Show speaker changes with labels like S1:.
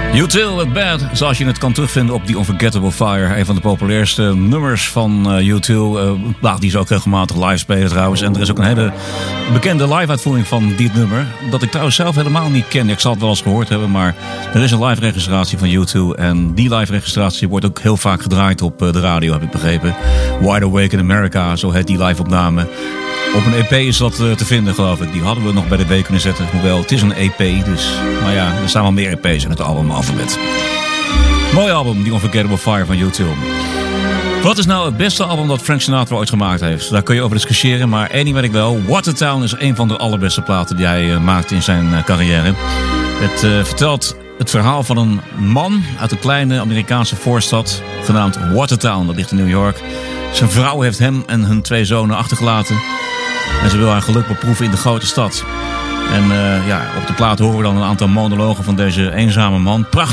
S1: U2 with Bad, zoals je het kan terugvinden op The Unforgettable Fire. Een van de populairste nummers van U2. Die ze ook regelmatig live spelen trouwens. En er is ook een hele bekende live uitvoering van dit nummer. Dat ik trouwens zelf helemaal niet ken. Ik zal het wel eens gehoord hebben, maar er is een live registratie van U2. En die live registratie wordt ook heel vaak gedraaid op de radio, heb ik begrepen. Wide Awake in America, zo heet die live opname. Op een EP is dat te vinden, geloof ik. Die hadden we nog bij de B kunnen zetten. Hoewel, het is een EP, dus... Maar ja, er staan wel meer EP's in het album Alphabet. Mooi album, The Unforgettable Fire van U2. Wat is nou het beste album dat Frank Sinatra ooit gemaakt heeft? Daar kun je over discussiëren, maar één ding weet ik wel. Watertown is een van de allerbeste platen die hij maakte in zijn carrière. Het vertelt het verhaal van een man uit een kleine Amerikaanse voorstad... genaamd Watertown, dat ligt in New York. Zijn vrouw heeft hem en hun 2 zonen achtergelaten... En ze wil haar geluk beproeven in de grote stad. En op de plaat horen we dan een aantal monologen van deze eenzame man. Prachtig.